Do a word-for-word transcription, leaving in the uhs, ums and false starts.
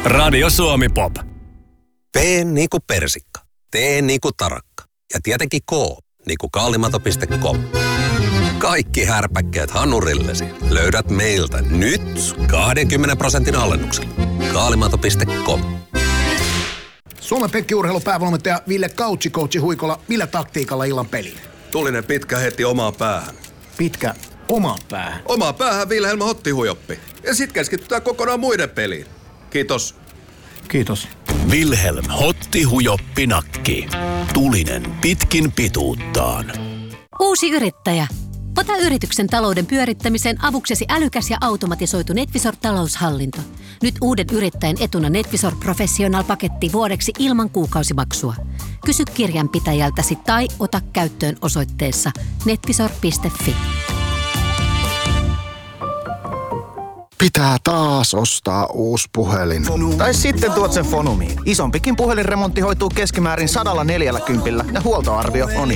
Radio Suomi Pop. P niinku persikka. T niinku tarakka. Ja tietenkin K niinku kaalimato piste com. Kaikki härpäkkeet hanurillesi löydät meiltä nyt kaksikymmentä prosentin alennuksella. kaalimato piste com. Suomen Pekki-urheilupäävalmentaja Ville Kautsi coachi Huikola. Millä taktiikalla illan peliin? Tulinen pitkä heti omaan päähän. Pitkä omaan päähän? Omaan päähän Vilhelm Hottihujoppi. Ja sit keskitytään kokonaan muiden peliin. Kiitos. Kiitos. Vilhelm Hottihujoppi nakki. Tulinen pitkin pituuttaan. Uusi yrittäjä. Ota yrityksen talouden pyörittämiseen avuksesi älykäs ja automatisoitu NetVisor-taloushallinto. Nyt uuden yrittäjän etuna NetVisor Professional-paketti vuodeksi ilman kuukausimaksua. Kysy kirjanpitäjältäsi tai ota käyttöön osoitteessa netvisor piste fi. Pitää taas ostaa uusi puhelin. Tai sitten tuot sen Fonumiin. Isompikin puhelinremontti hoituu keskimäärin sadalla neljällä kympillä ja huoltoarvio on